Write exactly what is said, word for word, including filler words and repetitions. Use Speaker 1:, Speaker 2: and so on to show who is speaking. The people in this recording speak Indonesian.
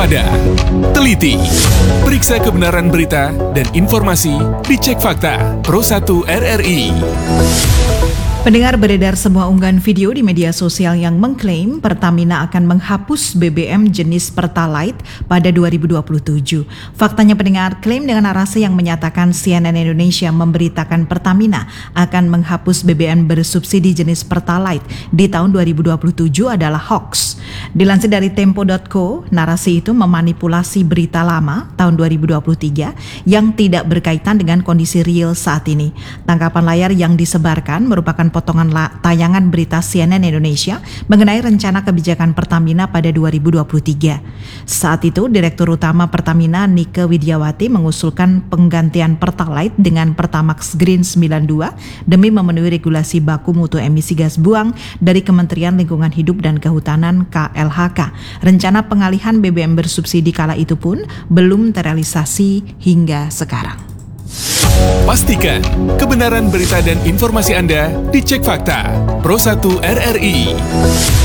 Speaker 1: waspada, teliti, periksa kebenaran berita dan informasi di Cek Fakta Pro satu R R I.
Speaker 2: Pendengar, beredar sebuah unggahan video di media sosial yang mengklaim Pertamina akan menghapus B B M jenis Pertalite pada dua ribu dua puluh tujuh. Faktanya pendengar, klaim dengan narasi yang menyatakan C N N Indonesia memberitakan Pertamina akan menghapus B B M bersubsidi jenis Pertalite di tahun dua ribu dua puluh tujuh adalah hoax. Dilansir dari tempo dot co, narasi itu memanipulasi berita lama tahun dua ribu dua puluh tiga yang tidak berkaitan dengan kondisi real saat ini. Tangkapan layar yang disebarkan merupakan potongan la- tayangan berita C N N Indonesia mengenai rencana kebijakan Pertamina pada dua ribu dua puluh tiga. Saat itu, Direktur Utama Pertamina Nike Widiawati mengusulkan penggantian Pertalite dengan Pertamax Green sembilan puluh dua demi memenuhi regulasi baku mutu emisi gas buang dari Kementerian Lingkungan Hidup dan Kehutanan K L H K. Rencana pengalihan B B M bersubsidi kala itu pun belum terrealisasi hingga sekarang.
Speaker 1: Pastikan kebenaran berita dan informasi Anda di Cek Fakta Pro satu R R I.